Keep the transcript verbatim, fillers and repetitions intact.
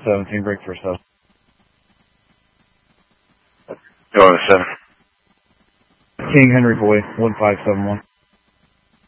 seventeen, break for seven. Go on seven. King Henry Boy, one five seven one.